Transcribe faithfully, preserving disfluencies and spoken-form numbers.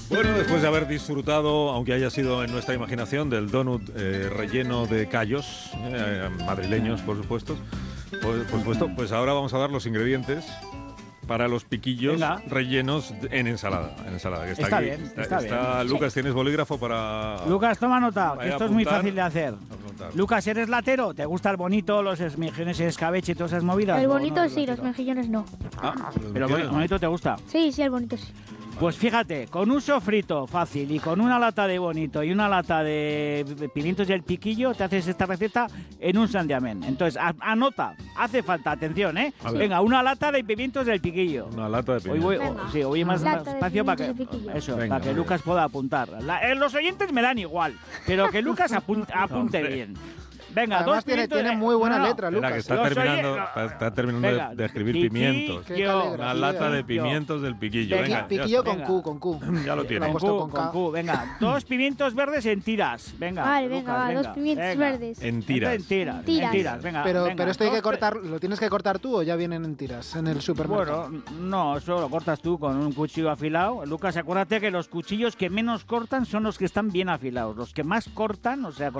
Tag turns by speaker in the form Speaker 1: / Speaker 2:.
Speaker 1: Bueno, después de haber disfrutado, aunque haya sido en nuestra imaginación, del donut eh, relleno de callos, eh, madrileños, por supuesto, pues, por supuesto, pues ahora vamos a dar los ingredientes para los piquillos
Speaker 2: Venga.
Speaker 1: rellenos en ensalada. En ensalada que está,
Speaker 2: Está
Speaker 1: aquí.
Speaker 2: bien,
Speaker 1: está,
Speaker 2: está
Speaker 1: está-
Speaker 2: bien.
Speaker 1: Lucas, ¿tienes bolígrafo para...?
Speaker 2: Lucas, toma nota, que
Speaker 1: Vaya a
Speaker 2: esto es muy
Speaker 1: apuntar.
Speaker 2: fácil de hacer.
Speaker 1: Apuntar.
Speaker 2: Lucas, ¿eres latero? ¿Te gusta el bonito, los mejillones y escabeche y todas esas movidas?
Speaker 3: El
Speaker 2: ¿O
Speaker 3: bonito
Speaker 2: no eres
Speaker 3: sí, los
Speaker 2: latero?
Speaker 3: mejillones no.
Speaker 1: Ah, los
Speaker 2: Pero
Speaker 1: mejillones,
Speaker 2: el bonito te gusta.
Speaker 3: Sí, sí, el bonito sí.
Speaker 2: Pues fíjate, con un sofrito fácil y con una lata de bonito y una lata de pimientos y el piquillo, te haces esta receta en un santiamén. Entonces, a- anota, hace falta, atención, ¿eh?
Speaker 1: A ver.
Speaker 2: Venga, una lata de pimientos del piquillo.
Speaker 1: Una lata de
Speaker 2: Hoy
Speaker 1: pimientos.
Speaker 2: voy,
Speaker 3: Venga.
Speaker 2: sí, hoy más
Speaker 3: Lata de
Speaker 2: espacio para que,
Speaker 3: pimientos de piquillo.
Speaker 2: eso,
Speaker 1: Venga,
Speaker 2: para que
Speaker 1: muy
Speaker 2: Lucas pueda apuntar. La- eh, los oyentes me dan igual, pero que Lucas apunte, apunte
Speaker 1: Hombre.
Speaker 2: bien. Venga,
Speaker 4: Además
Speaker 2: dos
Speaker 4: tiene,
Speaker 2: pimientos
Speaker 4: tiene
Speaker 2: de-
Speaker 4: muy buena
Speaker 2: no, no.
Speaker 4: letra,
Speaker 1: Espera, que
Speaker 4: Lucas.
Speaker 1: está
Speaker 2: Los
Speaker 1: terminando,
Speaker 2: oye-
Speaker 1: está, está terminando de-
Speaker 2: Venga,
Speaker 1: de, escribir
Speaker 2: piqui-
Speaker 1: pimientos.
Speaker 4: Qué
Speaker 2: Yo-
Speaker 4: caligrafía.
Speaker 1: Una lata de
Speaker 2: Yo-
Speaker 1: pimientos del piquillo.
Speaker 2: Piqui-
Speaker 1: Venga, ya
Speaker 4: Piquillo
Speaker 1: está.
Speaker 4: con
Speaker 2: Venga.
Speaker 4: Q, con Q.
Speaker 1: Ya lo
Speaker 4: Lo
Speaker 1: tiene.
Speaker 4: he
Speaker 2: Con
Speaker 4: puesto
Speaker 2: Q,
Speaker 4: con
Speaker 2: con
Speaker 4: K.
Speaker 2: Q, venga, dos pimientos verdes en tiras, venga.
Speaker 3: Vale,
Speaker 2: Lucas,
Speaker 3: venga, va,
Speaker 2: venga,
Speaker 3: dos pimientos
Speaker 2: venga.
Speaker 3: verdes.
Speaker 1: En tiras.
Speaker 2: En tiras, en
Speaker 3: Tiras.
Speaker 2: tiras, venga.
Speaker 4: Pero,
Speaker 2: venga,
Speaker 4: pero esto hay que
Speaker 2: dos-
Speaker 4: cortar, ¿lo tienes que cortar tú o ya vienen en tiras en el supermercado?
Speaker 2: Bueno, no, eso lo cortas tú con un cuchillo afilado. Lucas, acuérdate que los cuchillos que menos cortan son los que están bien afilados. Los que más cortan, o sea, con